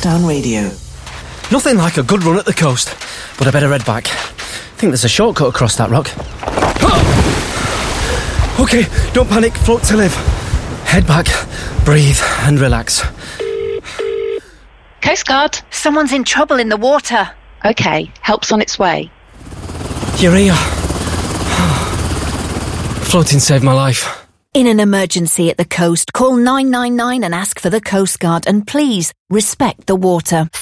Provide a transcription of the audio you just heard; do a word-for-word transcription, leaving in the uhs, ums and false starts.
Touchdown Radio. Nothing like a good run at the coast, but I better head back. I think there's a shortcut across that rock. OK, don't panic, float to live. Head back, breathe and relax. Coast Guard. Someone's in trouble in the water. OK, help's on its way. You're here. Floating saved my life. In an emergency at the coast, call nine nine nine and ask for the Coast Guard, and please respect the water.